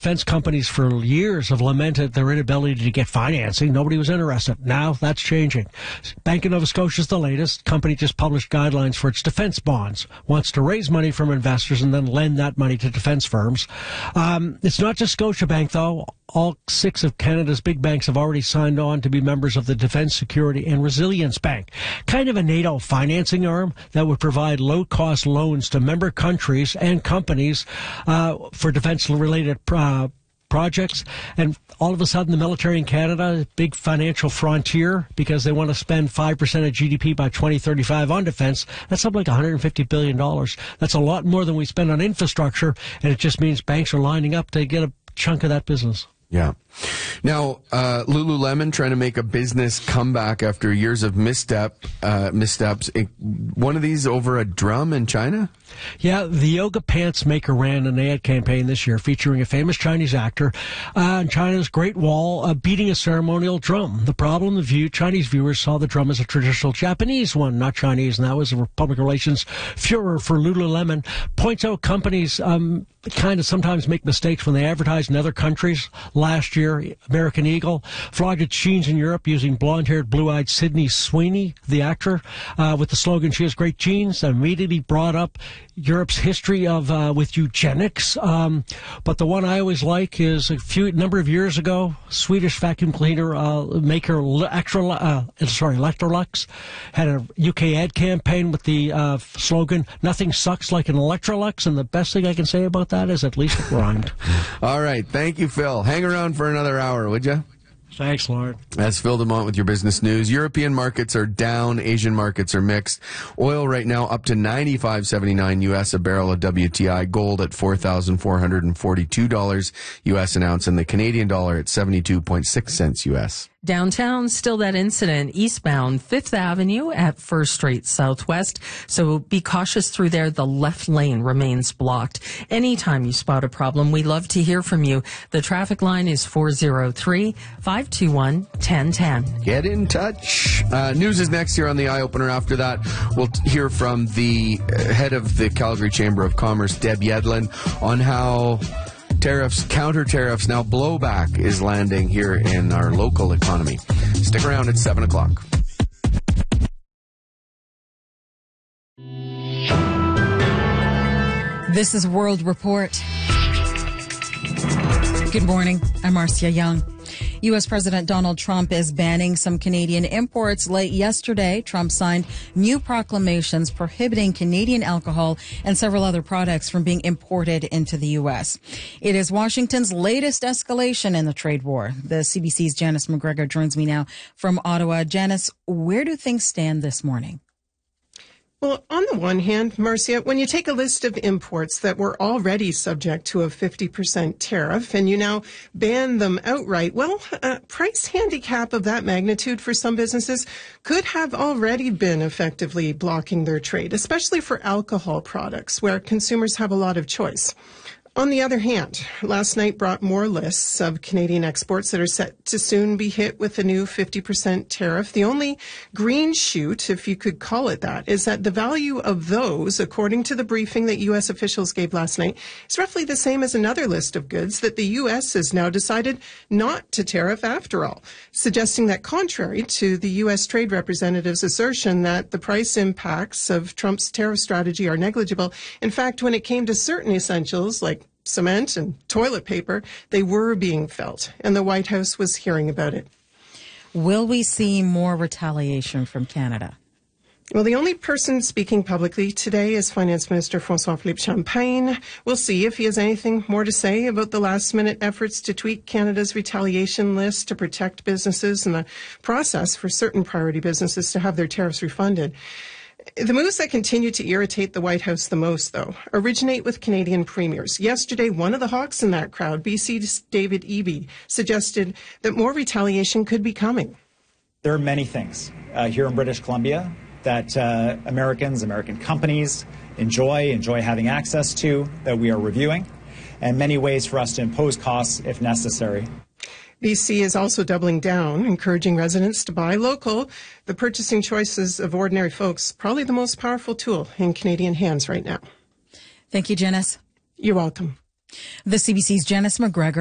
Defense companies for years have lamented their inability to get financing. Nobody was interested. Now that's changing. Bank of Nova Scotia is the latest. Company just published guidelines for its defense bonds. Wants to raise money from investors and then lend that money to defense firms. It's not just Scotiabank, though. All 6 of Canada's big banks have already signed on to be members of the Defense Security and Resilience Bank, kind of a NATO financing arm that would provide low-cost loans to member countries and companies for defense-related projects. And all of a sudden, the military in Canada, big financial frontier, because they want to spend 5% of GDP by 2035 on defense. That's something like $150 billion. That's a lot more than we spend on infrastructure, and it just means banks are lining up to get a chunk of that business. Yeah. Now, Lululemon trying to make a business comeback after years of missteps. One of these over a drum in China? Yeah, the yoga pants maker ran an ad campaign this year featuring a famous Chinese actor on China's Great Wall beating a ceremonial drum. The problem, Chinese viewers saw the drum as a traditional Japanese one, not Chinese, and that was a public relations furor for Lululemon. Points out companies kind of sometimes make mistakes when they advertise in other countries. Last year, American Eagle flogged its jeans in Europe using blonde-haired, blue-eyed Sydney Sweeney, the actor, with the slogan, "She has great jeans," that immediately brought up Europe's history of with eugenics. But the one I always like is number of years ago, Swedish vacuum cleaner maker Electrolux had a UK ad campaign with the slogan, "Nothing sucks like an Electrolux," and the best thing I can say about that is at least it rhymed. All right. Thank you, Phil. Hang around for another hour, would you? Thanks, Lord. That's Phil DeMont with your business news. European markets are down. Asian markets are mixed. Oil right now up to $95.79 U.S. a barrel of WTI. Gold at $4,442 U.S. an ounce, and the Canadian dollar at 72.6 cents U.S. Downtown, still that incident eastbound 5th Avenue at First Street Southwest. So be cautious through there. The left lane remains blocked. Anytime you spot a problem, we love to hear from you. The traffic line is 403-521-1010. Get in touch. News is next here on the Eye Opener. After that, we'll hear from the head of the Calgary Chamber of Commerce, Deb Yedlin, on how counter tariffs, now blowback is landing here in our local economy. Stick around at 7 o'clock. This is World Report. Good morning. I'm Marcia Young. U.S. President Donald Trump is banning some Canadian imports. Late yesterday, Trump signed new proclamations prohibiting Canadian alcohol and several other products from being imported into the U.S. It is Washington's latest escalation in the trade war. The CBC's Janice McGregor joins me now from Ottawa. Janice, where do things stand this morning? Well, on the one hand, Marcia, when you take a list of imports that were already subject to a 50% tariff and you now ban them outright, well, a price handicap of that magnitude for some businesses could have already been effectively blocking their trade, especially for alcohol products where consumers have a lot of choice. On the other hand, last night brought more lists of Canadian exports that are set to soon be hit with a new 50% tariff. The only green shoot, if you could call it that, is that the value of those, according to the briefing that U.S. officials gave last night, is roughly the same as another list of goods that the U.S. has now decided not to tariff after all, suggesting that contrary to the U.S. trade representative's assertion that the price impacts of Trump's tariff strategy are negligible, in fact, when it came to certain essentials like cement and toilet paper, they were being felt, and the White House was hearing about it. Will we see more retaliation from Canada? Well, the only person speaking publicly today is Finance Minister François-Philippe Champagne. We'll see if he has anything more to say about the last-minute efforts to tweak Canada's retaliation list to protect businesses and the process for certain priority businesses to have their tariffs refunded. The moves that continue to irritate the White House the most, though, originate with Canadian premiers. Yesterday, one of the hawks in that crowd, BC's David Eby, suggested that more retaliation could be coming. There are many things here in British Columbia that American companies enjoy having access to, that we are reviewing, and many ways for us to impose costs if necessary. BC is also doubling down, encouraging residents to buy local. The purchasing choices of ordinary folks, probably the most powerful tool in Canadian hands right now. Thank you, Janice. You're welcome. The CBC's Janice McGregor